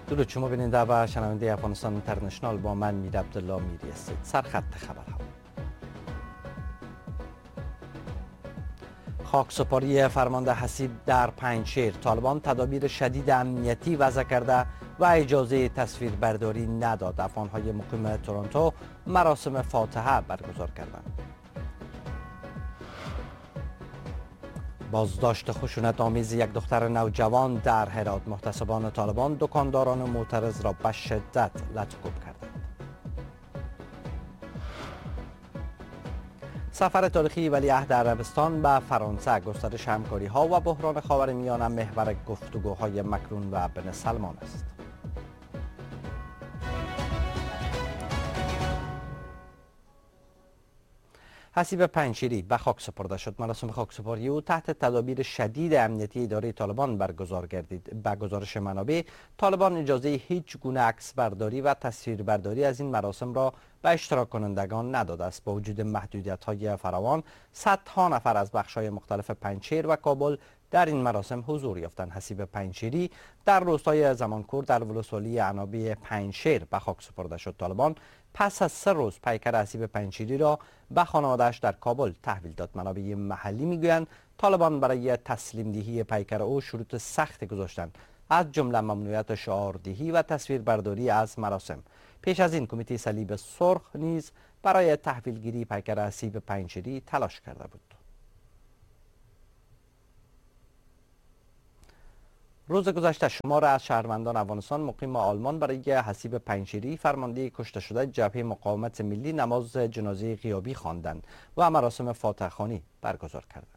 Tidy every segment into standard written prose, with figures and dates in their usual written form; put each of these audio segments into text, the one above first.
درود شما بیننده و شنونده افغانستان اینترنشنال، با من میر عبدالله میری هستید. سرخط خبرها. خاکسپاری فرمانده حسیب در پنجشیر. طالبان تدابیر شدید امنیتی وضع کرده و اجازه تصویربرداری نداد. افغانهای مقیم تورنتو مراسم فاتحه برگزار کردند. بازداشت خشونت آمیز یک دختر نوجوان در هرات. محتسبان طالبان دکانداران معترض را به شدت لطم‌کوب کردند. سفر تاریخی ولیعهد عربستان به فرانسه، گسترش همکاری ها و بحران خاورمیانه محور گفتگوهای مکرون و بن سلمان است. حسیب پنجشیری به خاک سپرده شد. مراسم خاکسپاری او تحت تدابیر شدید امنیتی اداره طالبان برگزار گردید. به گزارش منابع، طالبان اجازه هیچ گونه عکس برداری و تصویر برداری از این مراسم را به اشتراک کنندگان نداده است. با وجود محدودیت‌های فراوان، صدها نفر از بخش‌های مختلف پنجشیر و کابل در این مراسم حضور یافتند. حسیب پنجشیری در روستای زمانکور در ولسوالی عنابی پنجشیر به خاک سپرده شد. طالبان پس از 3 روز پیکر حسیب پنجشیری را به خانواده‌اش در کابل تحویل داد. منابع محلی میگویند طالبان برای تسلیم دهی پیکر او شروط سخت گذاشتند، از جمله ممنوعیت شعاردهی و تصویربرداری از مراسم. پیش از این کمیته صلیب سرخ نیز برای تحویلگیری پیکر حسیب پنجشیری تلاش کرده بود. روز گذشته شمار از شهروندان افغانستان مقیم آلمان برای حسیب پنجشیری فرمانده کشته شده جبهه مقاومت ملی نماز جنازه غیابی خواندند و مراسم فاتحه خوانی برگزار کردند.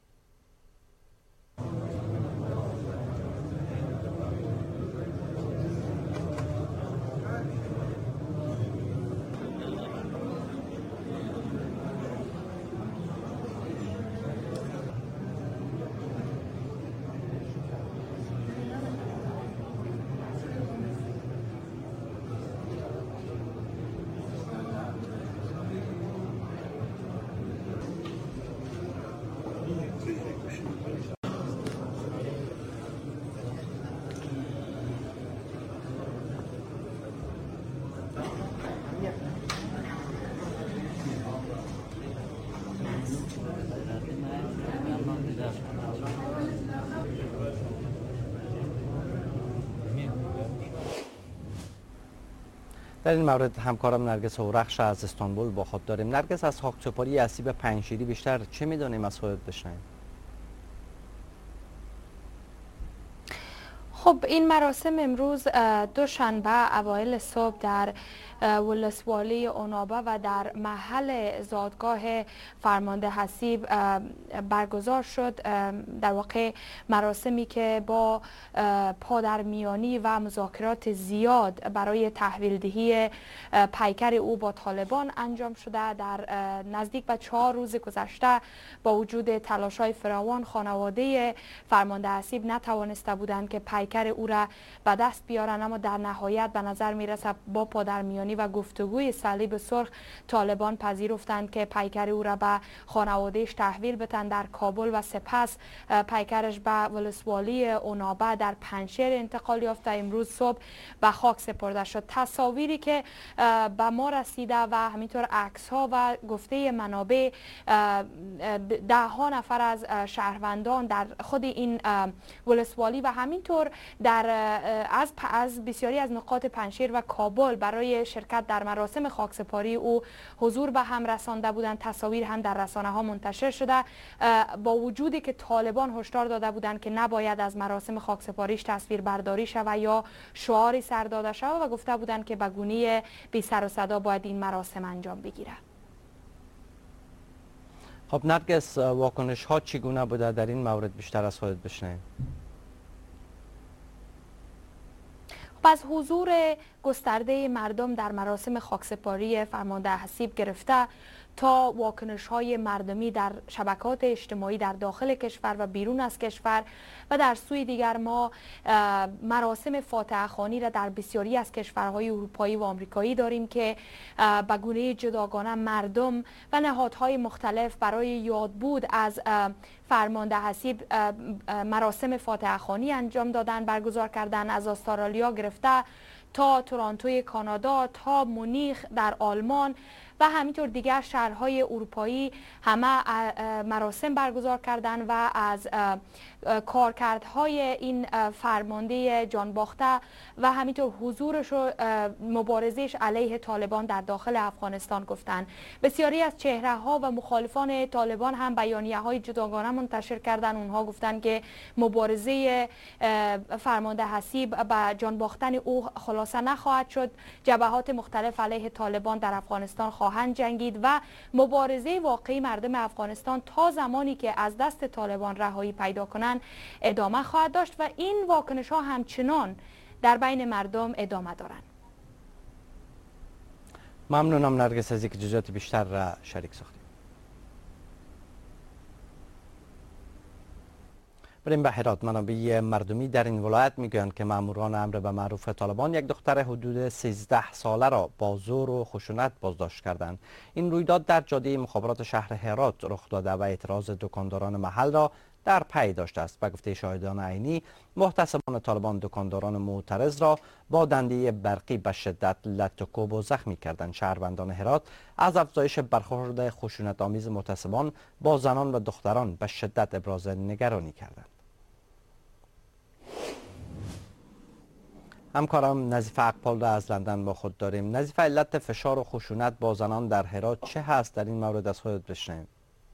در این مورد همکارم نرگس هورخش از استانبول با خود داریم. نرگس، از خاکسپاری حسیب پنجشیری بیشتر چه می‌دانیم از خودت بشنویم؟ خب این مراسم امروز دوشنبه اوایل صبح در ولسوالی عنابه و در محل زادگاه فرمانده حسیب برگزار شد. در واقع مراسمی که با پادرمیانی و مذاکرات زیاد برای تحویل دهی پیکر او با طالبان انجام شده. در نزدیک به 4 روز گذشته با وجود تلاش‌های فراوان، خانواده فرمانده حسیب نتوانسته بودند که پیکر او را به دست بیارن، اما در نهایت به نظر میرسد با پادرمیانی و گفتگوی صلیب سرخ طالبان پذیرفتند که پیکر او را به خانوادهش تحویل بدن در کابل و سپس پیکرش به ولسوالی عنابه در پنجشیر انتقال یافته. امروز صبح به خاک سپرده شد. تصاویری که به ما رسیده و همینطور عکس ها و گفته منابع، 10 نفر از شهروندان در خود این ولسوالی و همینطور از بسیاری از نقاط پنجشیر و کابل برای شرکت در مراسم خاکسپاری او حضور به هم رسانده بودند. تصاویر هم در رسانه ها منتشر شده، با وجودی که طالبان هشدار داده بودند که نباید از مراسم خاکسپاریش تصویر برداری شود یا شعاری سر داده شود و گفته بودند که به گونه بی سر و صدا باید این مراسم انجام بگیرد. خب نرگس، واکنش ها چگونه بوده در این مورد بیشتر از خودت بشنویم؟ از حضور گسترده مردم در مراسم خاکسپاری فرمانده حسیب گرفته تا واکنش‌های مردمی در شبکات اجتماعی در داخل کشور و بیرون از کشور و در سوی دیگر ما مراسم فاتحه خوانی را در بسیاری از کشورهای اروپایی و آمریکایی داریم که به گونه جداگانه مردم و نهادهای مختلف برای یادبود از فرمانده حسیب مراسم فاتحه خوانی انجام دادن، برگزار کردن. از استرالیا گرفته تا تورنتوی کانادا تا مونیخ در آلمان و همینطور دیگر شهرهای اروپایی همه مراسم برگزار کردن و از کارکردهای این فرمانده جانباخته و همینطور حضورش و مبارزش علیه طالبان در داخل افغانستان گفتند. بسیاری از چهره ها و مخالفان طالبان هم بیانیه های جداگانه منتشر کردن. اونها گفتند که مبارزه فرمانده حسیب به جانباختن او خلاصه نخواهد شد. جبهات مختلف علیه طالبان در افغانستان خواهند جنگید و مبارزه واقعی مردم افغانستان تا زمانی که از دست طالبان رهایی پیدا کنند ادامه خواهد داشت و این واکنش ها همچنان در بین مردم ادامه دارند. ممنونم نرگس از اینکه جزئیات بیشتر را شریک ساختید. بریم به هرات. منابع مردمی در این ولایت میگویند که ماموران امر به معروف طالبان یک دختر حدود 13 ساله را با زور و خشونت بازداشت کردند. این رویداد در جاده مخابرات شهر هرات رخ داده و اعتراض دکانداران محل را در پی داشته است. به گفته شاهدان عینی، محتسبان طالبان دکانداران معترض را با دنده برقی به شدت لط‌وکوب و زخمی کردند. شهروندان هرات از افزایش برخورد خشونت آمیز محتسبان با زنان و دختران به شدت ابراز نگرانی کردند. همکارم نظیفه اقبال را از لندن با خود داریم. نظیفه، علت فشار و خشونت با زنان در هرات چه هست؟ در این مورد از خودت بشنویم.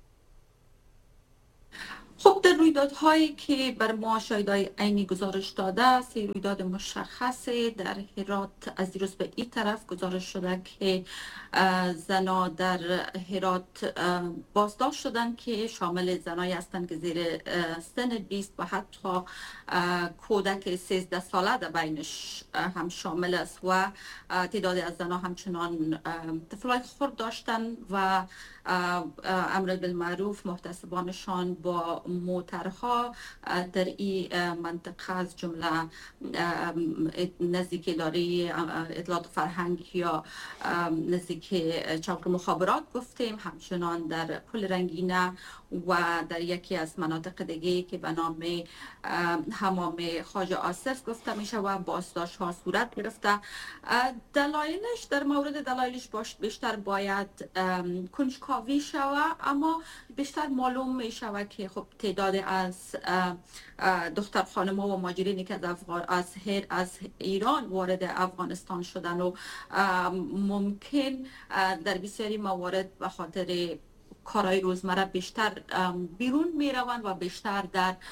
خب در رویدادهایی که بر ما شاهدای عینی گزارش داده است، رویداد مشخصه در هرات از دیروز به این طرف گزارش شده که زنا در هرات بازداشت شدند که شامل زنایی هستند که زیر سن 20 و حتی کودک 13 ساله در بینش هم شامل است و تعدادی از زنها همچنان طفلای خرد داشتند و امر بالمعروف محتسبانشان با موترها در این منطقه از جمله نزدیک اداره اطلاعات فرهنگ یا نزدیک چوک مخابرات گفتیم، همچنان در پل رنگینه و در یکی از مناطق دیگه که به نام حمام خواجه آصف گفته میشه و بازداشت ها صورت گرفته. دلایلش در مورد دلایلش بیشتر باید کنجکاوی شوه، اما بیشتر معلوم می شود که خب تعداد از دختر خانم ها و مهاجرینی که از ایران وارد افغانستان شدن و ممکن در بسیاری موارد به خاطر کارهای روزمره بیشتر بیرون می روند و بیشتر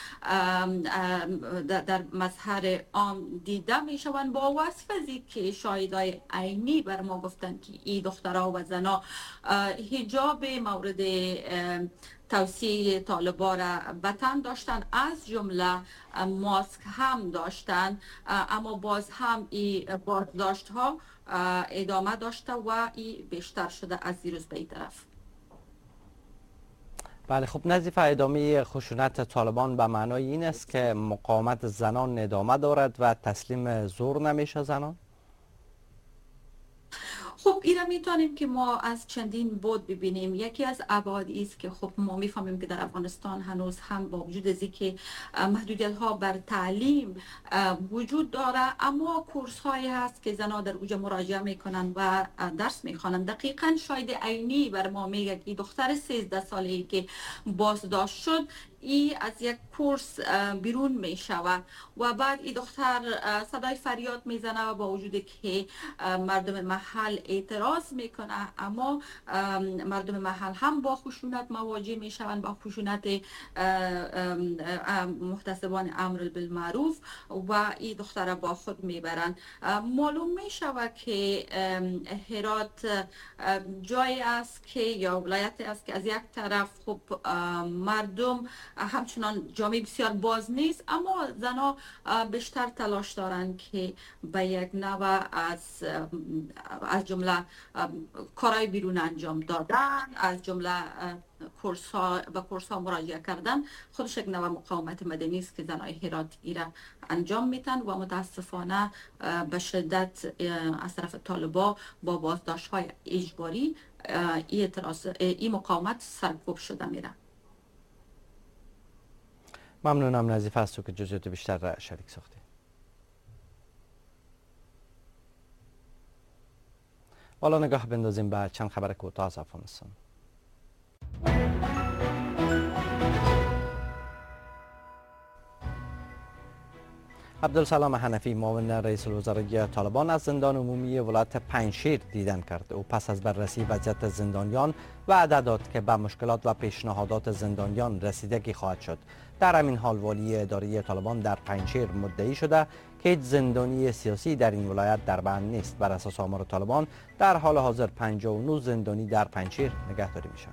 در مظهر عام دیده می شوند. با وصف ازی که شاهدای عینی بر ما گفتند که این دخترها و زنها حجاب مورد توصیه طالبا را به تن داشتن، از جمله ماسک هم داشتن، اما باز هم این بازداشت ها ادامه داشته و این بیشتر شده از دیروز به این طرف. بله، خب نظیفه، ادامه خشونت طالبان به معنای این است که مقاومت زنان ادامه دارد و تسلیم زور نمیشه زنان؟ خب این را میتونیم که ما از چندین بود ببینیم. یکی از ابعادی است که خب ما میفهمیم که در افغانستان هنوز هم با وجود از اینکه محدودیت ها بر تعلیم وجود داره، اما کورس هایی هست که زنها در اوج مراجعه میکنن و درس میخوانند. دقیقاً شاهد عینی بر ما میگه که دختر 13 ساله‌ای که بازداشت شد ای از یک کورس بیرون می شود و بعد این دختر صدای فریاد میزنه و با وجود که مردم محل اعتراض میکنه، اما مردم محل هم با خشونت مواجه می شوند، با خشونت محتسبان امر بالمعروف و این دختر با خود میبرند. معلوم می شود که هرات جایی است که یا ولایتی است که از یک طرف خب مردم همچنان جامعه بسیار باز نیست، اما زنها بیشتر تلاش دارند که به یک نوع از جمله کارهای بیرون انجام دادن، از جمله به کورس ها مراجعه کردن، خودش یک نوع مقاومت مدنی است که زنهای هرات ایره انجام میتن و متاسفانه به شدت از طرف طالبا با بازداشت های اجباری این مقاومت سرکوب شده میره. ممنونم نظیف هستو که جزئیات بیشتر را شریک ساختی. حالا نگاه بندازیم به چند خبر کوتاه از افغانستان. عبدالسلام حنفی معاون رئیس الوزرای طالبان از زندان عمومی ولایت پنجشیر دیدن کرد. او پس از بررسی وضعیت زندانیان و عددات که به مشکلات و پیشنهادات زندانیان رسیدگی خواهد شد. در همین حال والی اداره طالبان در پنجشیر مدعی شده که هیچ زندانی سیاسی در این ولایت در بند نیست. بر اساس آمار طالبان در حال حاضر 59 زندانی در پنجشیر نگهداری میشن.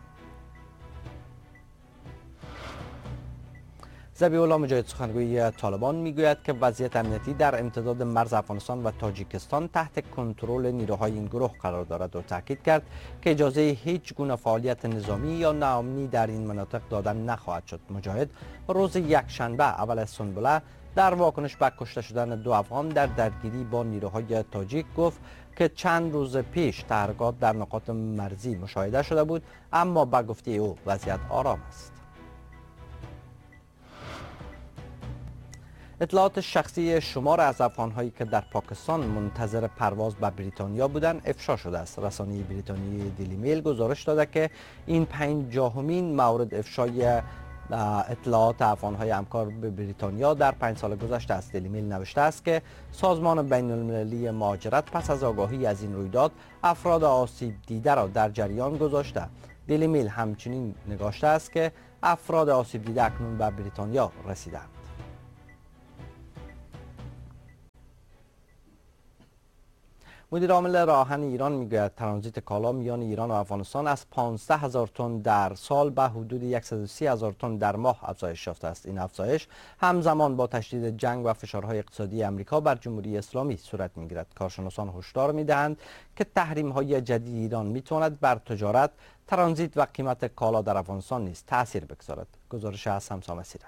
ذبیح الله مجاهد سخنگوی طالبان میگوید که وضعیت امنیتی در امتداد مرز افغانستان و تاجیکستان تحت کنترل نیروهای این گروه قرار دارد و تاکید کرد که اجازه هیچ گونه فعالیت نظامی یا ناامنی در این مناطق داده نخواهد شد. مجاهد روز یکشنبه اول از سنبله در واکنش به کشته شدن 2 افغان در درگیری با نیروهای تاجیک گفت که چند روز پیش تحرکات در نقاط مرزی مشاهده شده بود، اما به گفته او وضعیت آرام است. اطلاعات شخصی شمار از افغان‌هایی که در پاکستان منتظر پرواز به بریتانیا بودند افشا شده است. رسانه بریتانیایی دیلی میل گزارش داده که این 50مین مورد افشای اطلاعات افغان‌های همکار به بریتانیا در 5 سال گذشته است. دیلی میل نوشته است که سازمان بین‌المللی مهاجرت پس از آگاهی از این رویداد افراد آسیب دیده را در جریان گذاشته. دیلی میل همچنین نگاشته است که افراد آسیب دیده اکنون به بریتانیا رسیدند. مدیر عامل راهن ایران میگوید ترانزیت کالا میان ایران و افغانستان از 15,000 تن در سال به حدود 130,000 تن در ماه افزایش یافته است. این افزایش همزمان با تشدید جنگ و فشارهای اقتصادی آمریکا بر جمهوری اسلامی صورت میگیرد. کارشناسان هشدار میدهند که تحریم‌های جدید ایران میتواند بر تجارت، ترانزیت و قیمت کالا در افغانستان نیز تاثیر بگذارد. گزارش از سمسام مسیرت.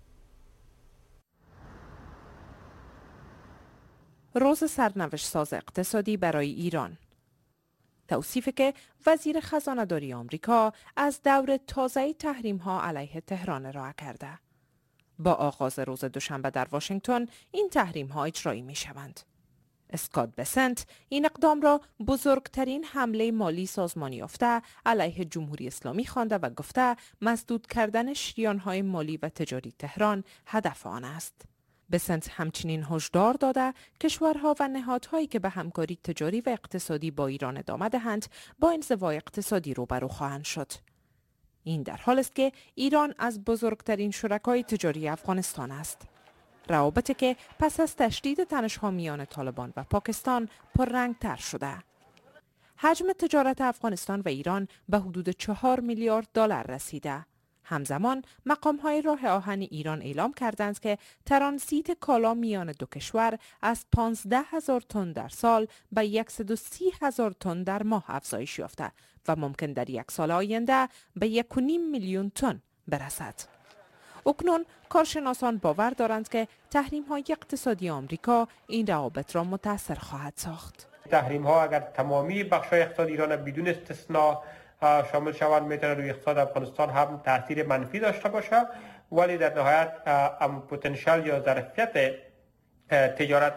روز سرنوشت ساز اقتصادی برای ایران. توصیفی که وزیر خزانه داری آمریکا از دور تازه تحریم ها علیه تهران ارائه کرده. با آغاز روز دوشنبه در واشنگتن این تحریم ها اجرایی می شوند. اسکات بسنت این اقدام را بزرگترین حمله مالی سازمانی یافته علیه جمهوری اسلامی خوانده و گفته مسدود کردن شریان های مالی و تجاری تهران هدف آن است. بسنت همچنین هشدار داده کشورها و نهادهایی که به همکاری تجاری و اقتصادی با ایران ادامه دهند با انزوای اقتصادی روبرو خواهند شد. این در حالی است که ایران از بزرگترین شرکای تجاری افغانستان است. روابطی که پس از تشدید تنش‌ها میان طالبان و پاکستان پررنگ‌تر شده. حجم تجارت افغانستان و ایران به حدود 4 میلیارد دلار رسیده. همزمان مقام‌های راه آهن ایران اعلام کردند که ترانزیت کالا میان دو کشور از 15,000 تن در سال به 130,000 تن در ماه افزایش یافته و ممکن در 1 سال آینده به 1.5 میلیون تن برسد. اکنون کارشناسان باور دارند که تحریم‌های اقتصادی آمریکا این روابط را متاثر خواهد ساخت. تحریم‌ها اگر تمامی بخش‌های اقتصاد ایران بدون استثنا شامل شوند میتونه روی اقتصاد افغانستان هم تاثیر منفی داشته باشه، ولی در نهایت پتانسیل یا ظرفیت تجارت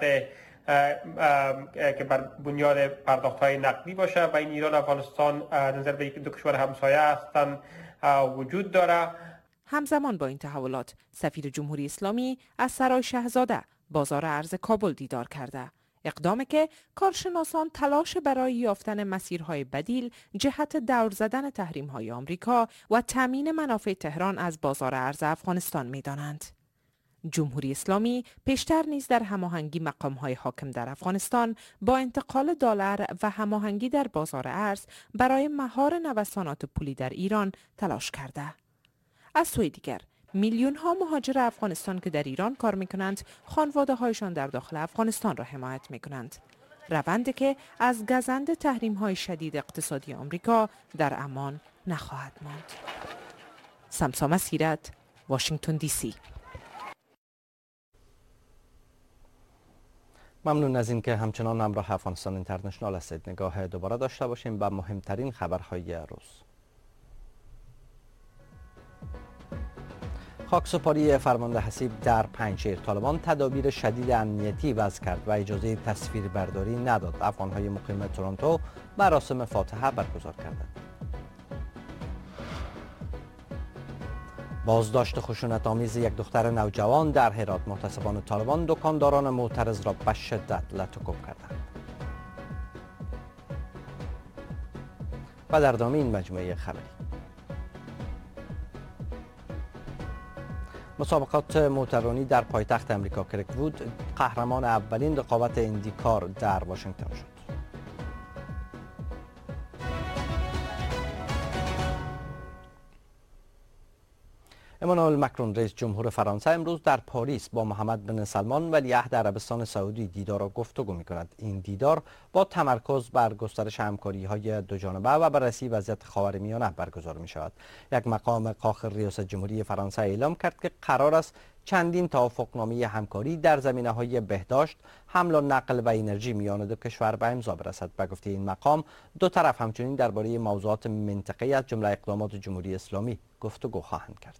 که بر بنیاد پرداخت‌های نقدی باشه و این ایران و افغانستان نظر به دو کشور همسایه هستند وجود داره. همزمان با این تحولات سفیر جمهوری اسلامی از سرای شاهزاده بازار ارز کابل دیدار کرده. اقدامی که کارشناسان تلاش برای یافتن مسیرهای بدیل جهت دور زدن تحریم‌های آمریکا و تامین منافع تهران از بازار ارز افغانستان می‌دانند. جمهوری اسلامی پیشتر نیز در هماهنگی مقام‌های حاکم در افغانستان با انتقال دلار و هماهنگی در بازار ارز برای مهار نوسانات پولی در ایران تلاش کرده. از سوی دیگر میلیون ها مهاجر افغانستان که در ایران کار میکنند خانواده هایشان در داخل افغانستان را حمایت میکنند. روندی که از گزند تحریم های شدید اقتصادی آمریکا در امان نخواهد ماند. سمسام مسیرت، واشنگتن دی سی. ممنون از این که همچنان همراه افغانستان اینترنشنال هستید. نگاه دوباره داشته باشیم به مهمترین خبرهای روز. خاکسپاری فرمانده حسیب در پنجشیر. طالبان تدابیر شدید امنیتی وضع کرد و اجازه تصویربرداری نداد. افغان‌های مقیم تورنتو مراسم فاتحه برگزار کردند. بازداشت خشونت‌آمیز یک دختر نوجوان در هرات. محتسبان طالبان دکانداران معترض را به شدت لطکوب کردند. و در ادامه این مجموعه خبری، مسابقات موتوررانی در پایتخت امریکا. کرک‌وود قهرمان اولین رقابت ایندیکار در واشنگتن شد. امانوئل مکرون رئیس جمهور فرانسه امروز در پاریس با محمد بن سلمان ولیعهد عربستان سعودی دیدار و گفتگو می‌کند. این دیدار با تمرکز بر گسترش همکاری‌های دوجانبه و بررسی وضعیت خاورمیانه برگزار می‌شود. یک مقام کاخ ریاست جمهوری فرانسه اعلام کرد که قرار است چندین توافقنامه همکاری در زمینه‌های بهداشت، حمل و نقل و انرژی میان دو کشور به امضا برسد. به گفته این مقام، دو طرف همچنین درباره موضوعات منطقه‌ای از جمله اقدامات جمهوری اسلامی گفتگو خواهند کرد.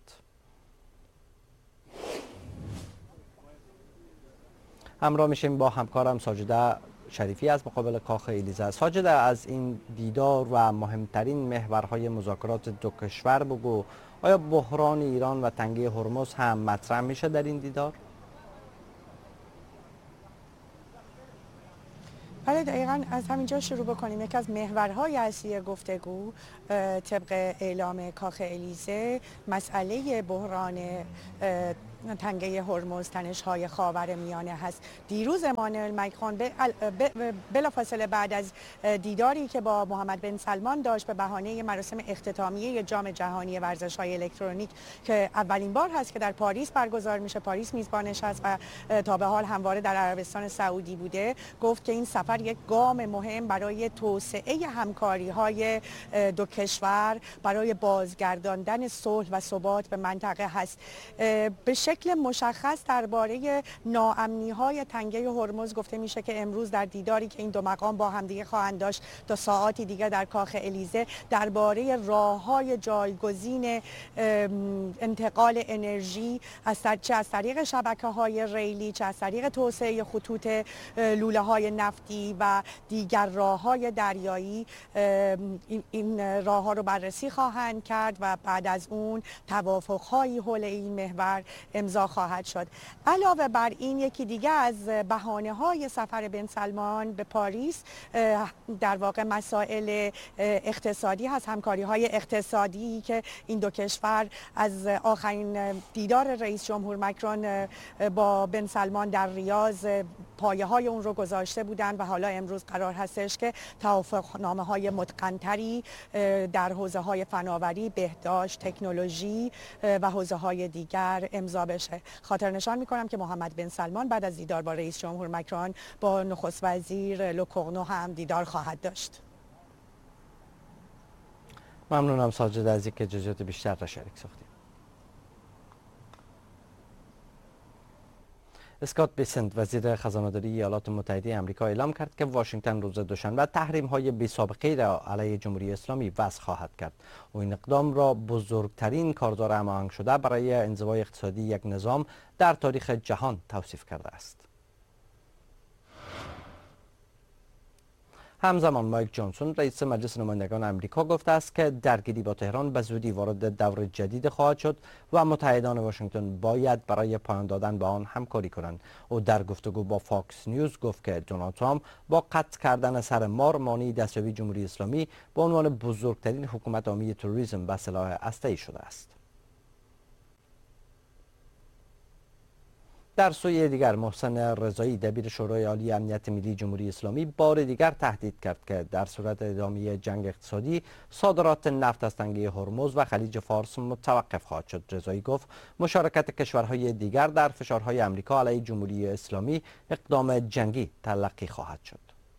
همراه میشیم با همکارم ساجده شریفی از مقابل کاخ الیزه. ساجده، از این دیدار و مهمترین محورهای مذاکرات دو کشور بگو. آیا بحران ایران و تنگه هرمز هم مطرح میشه در این دیدار؟ بله، دقیقاً از همینجا شروع بکنیم. یکی از محورهای اصلی گفتگو طبق اعلام کاخ الیزه مسئله بحران تنگه هرمز، تنش‌های خاورمیانه هست. دیروز امانوئل مکرون بلافاصله بعد از دیداری که با محمد بن سلمان داشت به بهانه مراسم اختتامیه جام جهانی ورزش‌های الکترونیک که اولین بار هست که در پاریس برگزار میشه، پاریس میزبانش هست و تا به حال همواره در عربستان سعودی بوده، گفت که این سفر یک گام مهم برای توسعه همکاری‌های دو کشور، برای بازگرداندن صلح و ثبات به منطقه هست. به شکل مشخص درباره ناامنی‌های تنگه هرمز گفته میشه که امروز در دیداری که این دو مقام با همدیگه خواهند داشت تا ساعاتی دیگر در کاخ الیزه درباره راه‌های جایگزین انتقال انرژی چه از طریق شبکه‌های ریلی، چه از طریق توسعه خطوط لوله‌های نفتی و دیگر راه‌های دریایی این راه‌ها رو بررسی خواهند کرد و بعد از اون توافق‌هایی حول این محور امضا خواهد شد. علاوه بر این، یکی دیگه از بهانه‌های سفر بن سلمان به پاریس در واقع مسائل اقتصادی هست، همکاری‌های اقتصادی که این دو کشور از آخرین دیدار رئیس جمهور مکرون با بن سلمان در ریاض پایه‌های اون رو گذاشته بودند و حالا امروز قرار هستش که توافقنامه‌های متقن‌تری در حوزه‌های فناوری، بهداشت، تکنولوژی و حوزه‌های دیگر امضا بشه. خاطر نشان می‌کنم که محمد بن سلمان بعد از دیدار با رئیس جمهور مکرون با نخست وزیر لوکورنو هم دیدار خواهد داشت. ممنونم ساجد از اینکه جزئیات بیشتر را شریک ساختیم. اسکات بیسنت وزیر خزانه‌داری ایالات متحده آمریکا اعلام کرد که واشنگتن روز دوشنبه تحریم‌های بی‌سابقه‌ای را علیه جمهوری اسلامی وضع خواهد کرد. او این اقدام را بزرگترین کارزار هماهنگ شده برای انزوای اقتصادی یک نظام در تاریخ جهان توصیف کرده است. همزمان مایک جانسون رئیس مجلس نمایندگان آمریکا گفته است که درگیری با تهران به زودی وارد دور جدید خواهد شد و متحدان واشنگتن باید برای پایان دادن به آن همکاری کنند. او در گفتگو با فاکس نیوز گفت که دونالد ترامپ با قطع کردن سر مار مانع دستیابی جمهوری اسلامی به عنوان بزرگترین حکومت حامی تروریسم به سلاح هسته‌ای شده است. در سوی دیگر محسن رضایی دبیر شورای عالی امنیت ملی جمهوری اسلامی بار دیگر تهدید کرد که در صورت ادامه جنگ اقتصادی صادرات نفت از تنگه هرمز و خلیج فارس متوقف خواهد شد. رضایی گفت مشارکت کشورهای دیگر در فشارهای آمریکا علیه جمهوری اسلامی اقدام جنگی تلقی خواهد شد.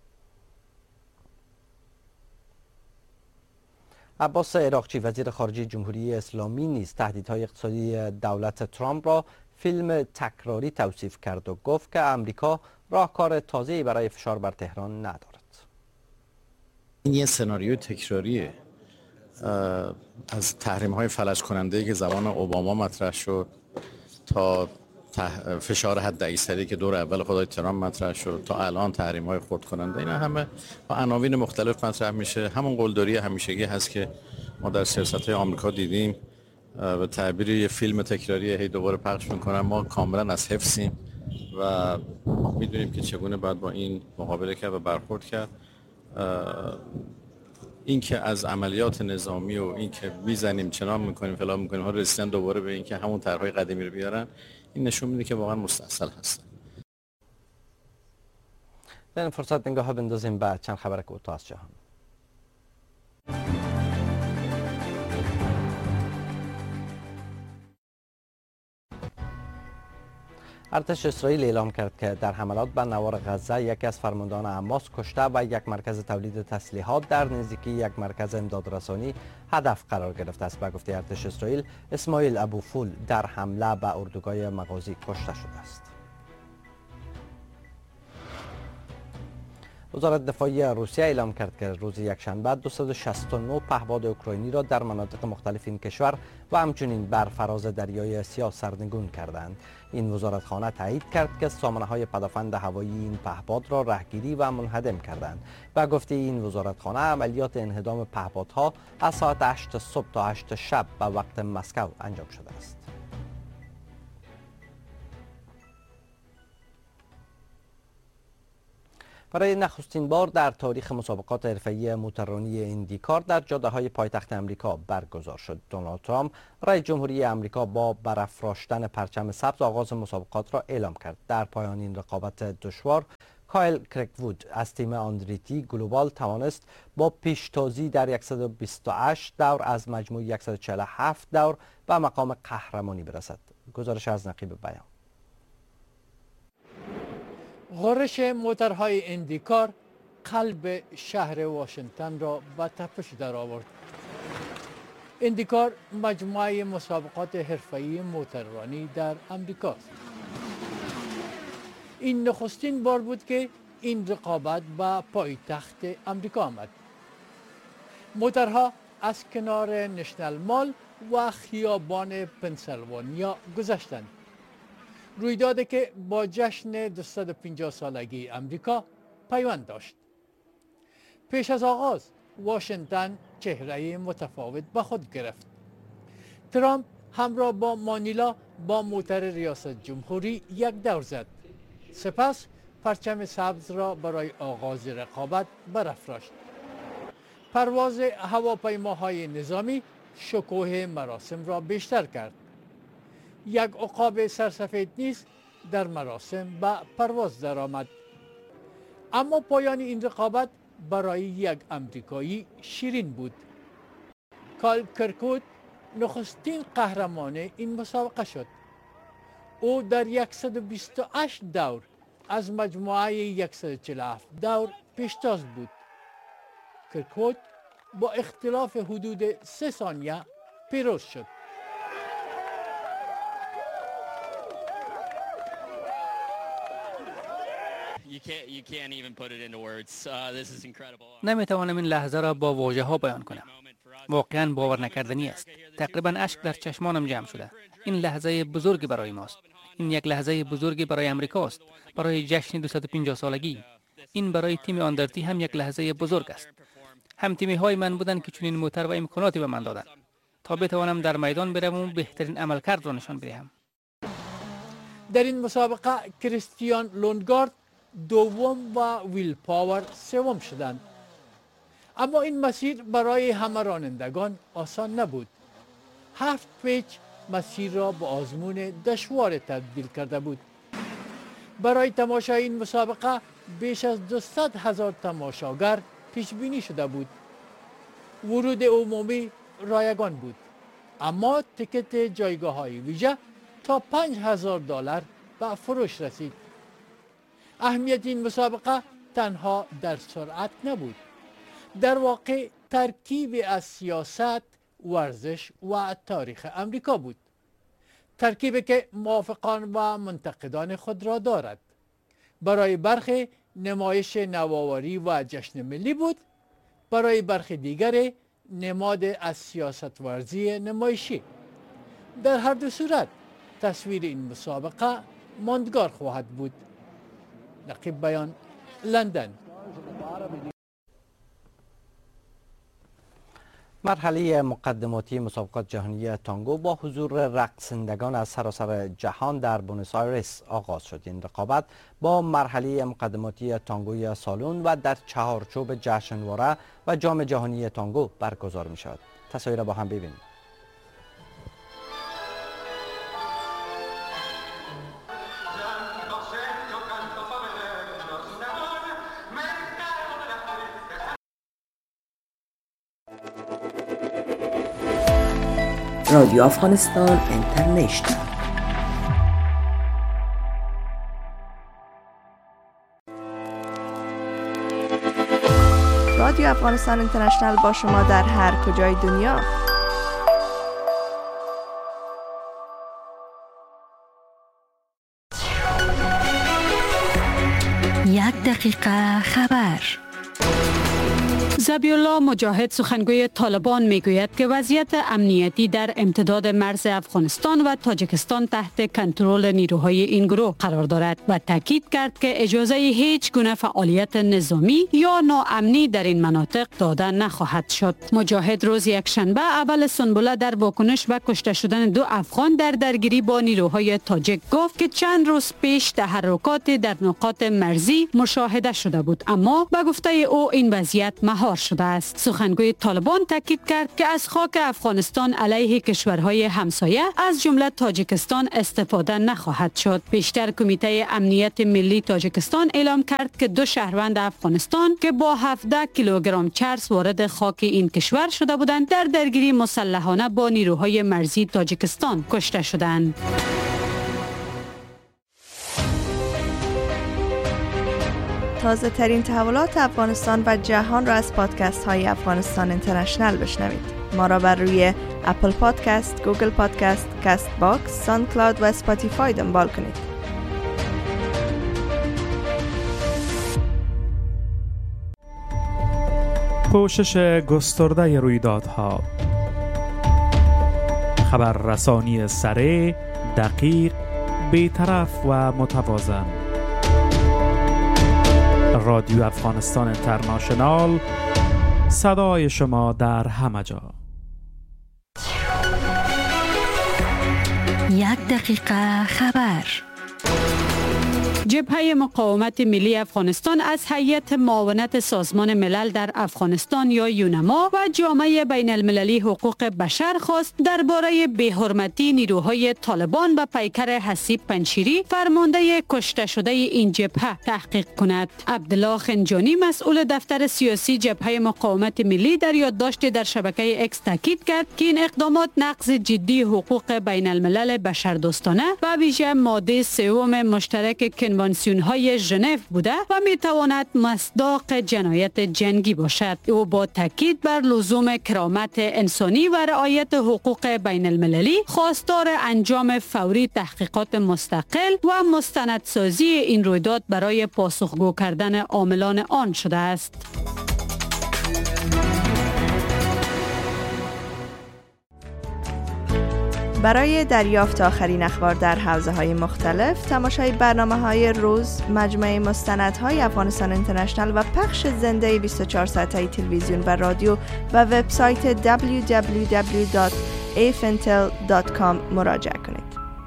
عباس عراقچی وزیر خارجه جمهوری اسلامی نیز تهدیدهای اقتصادی دولت ترامپ را فیلم تکراری توصیف کرد و گفت که آمریکا راهکار تازه‌ای برای فشار بر تهران ندارد. این یه سناریو تکراریه از تحریم‌های فلج کننده‌ای که زمان اوباما مطرح شد تا فشار حد اکثری که دور اول خدای ترامپ مطرح شد تا الان تحریم‌های خردکننده، اینا همه با عناوین مختلف مطرح میشه. همون قلدری همیشگی هست که ما در سیاست‌های آمریکا دیدیم، به تعبیر یه فیلم تکراری هی دوباره پخش میکنن. ما کاملا از حفظیم و میدونیم که چگونه باید با این مقابله کرد و برخورد کرد. این که از عملیات نظامی و این که میزنیم چنان میکنیم فلان میکنیم ها رسیدن دوباره به این که همون طرحهای قدیمی رو بیارن، این نشون میده که واقعا مستعصل هستن. در این فرصت نگاه بندازیم به چند خبر کوتاه از جهان. ارتش اسرائیل اعلام کرد که در حملات به نوار غزه یکی از فرماندهان حماس کشته و یک مرکز تولید تسلیحات در نزدیکی یک مرکز امدادرسانی هدف قرار گرفته است. به گفته ارتش اسرائیل، اسماعیل ابوفول در حمله به اردوگاه مغازی کشته شده است. وزارت دفاعی روسیه اعلام کرد که روز یکشنبه 269 پهپاد اوکراینی را در مناطق مختلف این کشور و همچنین بر فراز دریای آسیا سرنگون کردند. این وزارتخانه تایید کرد که سامانه‌های پدافند هوایی این پهپاد را رهگیری و منهدم کردند. به گفته این وزارتخانه، عملیات انهدام پهپادها از ساعت 8 صبح تا 8 شب به وقت مسکو انجام شده است. برای نخستین بار در تاریخ مسابقات حرفه‌ای موتوررانی ایندیکار در جاده‌های پایتخت امریکا برگزار شد. دونالد ترامپ رئیس جمهوری امریکا با برافراشتن پرچم سبز آغاز مسابقات را اعلام کرد. در پایان این رقابت دشوار، کایل کرکوود از تیم آندریتی گلوبال توانست با پیشتازی در 128 دور از مجموع 147 دور به مقام قهرمانی برسد. گزارش از نقیب بیان. غرش موتورهای ایندیکار قلب شهر واشنگتن را به تپش درآورد. ایندیکار مجموعه مسابقات حرفه‌ای موتوررانی در امریکاست. این نخستین بار بود که این رقابت به پایتخت امریکا آمد. موتورها از کنار نشنل مال و خیابان پنسیلوانیا گذشتند. رویدادی که با جشن 250 سالگی امریکا پیوند داشت. پیش از آغاز واشنگتن چهره متفاوت به خود گرفت. ترامپ همراه با مانیلا با موتور ریاست جمهوری یک دور زد. سپس پرچم سبز را برای آغاز رقابت برافراشت. پرواز هواپیماهای نظامی شکوه مراسم را بیشتر کرد. یک عقاب سرسفید نیز در مراسم به پرواز درآمد. اما پایان این رقابت برای یک امریکایی شیرین بود. کایل کرکوود نخستین قهرمان این مسابقه شد. او در 128 دور از مجموعه 147 دور پیشتاز بود. کرکوود با اختلاف حدود 3 ثانیه پیروز شد. نمیتوانم این لحظه را با واژه ها بیان کنم. واقعا باور نکردنی است. تقریبا اشک در چشمانم جمع شده. این لحظه بزرگی برای ماست. این یک لحظه بزرگی برای امریکاست. برای جشن 250 سالگی. این برای تیم آندرتی هم یک لحظه بزرگ است. هم تیمی های من بودند که چنین موتور و امکاناتی به من دادند تا بتوانم در میدان بروم و بهترین عملکرد را نشان بدهم. در این مسابقه کریستیان لوندگارد دوم و ویل پاور سوم شدند. اما این مسیر برای همه رانندگان آسان نبود. 7 پیچ مسیر را به آزمون دشوار تبدیل کرده بود. برای تماشای این مسابقه بیش از 200,000 تماشاگر پیش بینی شده بود. ورود عمومی رایگان بود. اما تکت جایگاه های ویژه تا $5,000 به فروش رسید. اهمیت این مسابقه تنها در سرعت نبود. در واقع ترکیب از سیاست، ورزش و تاریخ امریکا بود. ترکیبی که موافقان و منتقدان خود را دارد. برای برخی نمایش نوآوری و جشن ملی بود. برای برخی دیگر نماد از سیاست ورزی نمایشی. در هر دو صورت تصویر این مسابقه ماندگار خواهد بود. نقیب بیان، لندن. مرحله مقدماتی مسابقات جهانی تانگو با حضور رقصندگان از سراسر جهان در بونوس آیرس آغاز شد. این رقابت با مرحله مقدماتی تانگوی سالن و در چهارچوب جشنواره و جام جهانی تانگو برگزار می شود. تصاویر را با هم ببینید. رادیو افغانستان اینترنشنال. رادیو افغانستان اینترنشنال با شما در هر کجای دنیا. یک دقیقه خبر. ذبیحالله مجاهد سخنگوی طالبان میگوید که وضعیت امنیتی در امتداد مرز افغانستان و تاجیکستان تحت کنترل نیروهای این گروه قرار دارد و تاکید کرد که اجازه هیچ گونه فعالیت نظامی یا ناامنی در این مناطق داده نخواهد شد. مجاهد روز یکشنبه اول سنبله در واکنش به کشته شدن 2 افغان در درگیری با نیروهای تاجیک گفت که چند روز پیش تحرکات در نقاط مرزی مشاهده شده بود، اما به گفته او این وضعیت مهار شده است. سخنگوی طالبان تاکید کرد که از خاک افغانستان علیه کشورهای همسایه از جمله تاجیکستان استفاده نخواهد شد. پیشتر کمیته امنیت ملی تاجیکستان اعلام کرد که 2 شهروند افغانستان که با 17 کیلوگرم چرس وارد خاک این کشور شده بودند در درگیری مسلحانه با نیروهای مرزی تاجیکستان کشته شدند. تازه ترین تحولات افغانستان و جهان را از پادکست های افغانستان اینترنشنال بشنوید. ما را بر روی اپل پادکست، گوگل پادکست، کست باکس، ساوند کلاود و اسپاتیفای دنبال کنید. پوشش گسترده رویدادها، خبررسانی سریع، دقیق، بی‌طرف و متوازن. رادیو افغانستان اینترنشنال، صدای شما در همه جا. 1 دقیقه خبر. جبهه مقاومت ملی افغانستان از هیئت معاونت سازمان ملل در افغانستان یا یونما و جامعه بین المللی حقوق بشر خواست درباره بی‌حرمتی نیروهای طالبان و پیکر حسیب پنشیری فرمانده کشته شده این جبهه تحقیق کند. عبدالله خنجانی مسئول دفتر سیاسی جبهه مقاومت ملی در یادداشتی در شبکه اکس تاکید کرد که این اقدامات نقض جدی حقوق بین الملل بشردوستانه و ویژه ماده 3 مشترک کنوانسیون های ژنو بوده و می تواند مصداق جنایت جنگی باشد. او با تاکید بر لزوم کرامت انسانی و رعایت حقوق بین المللی خواستار انجام فوری تحقیقات مستقل و مستندسازی این رویداد برای پاسخگو کردن عاملان آن شده است. برای دریافت آخرین اخبار در حوزه‌های مختلف، تماشای برنامه‌های روز، مجموعه مستندهای افغانستان اینترنشنال و پخش زنده 24 ساعته تلویزیون و رادیو و وبسایت www.afintel.com مراجعه کنید.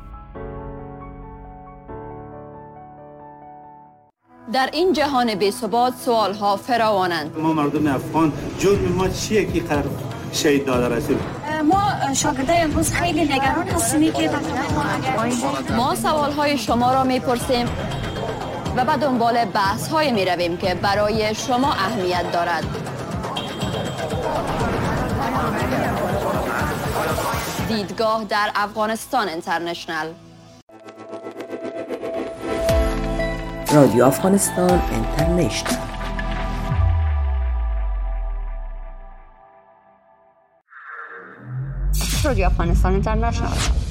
در این جهان بی‌ثبات سوال‌ها فراوانند. ما مردم افغان جرم ما چیه که قرار شهید داده رسول؟ ما شاگردای امروز خیلی نگران هستیم که ما سوال‌های شما را می‌پرسیم و به دنبال بحث‌های می‌رویم که برای شما اهمیت دارد. دیدگاه در افغانستان اینترنشنال. رادیو افغانستان اینترنشنال. رادیو افغانستان اینترنشنال.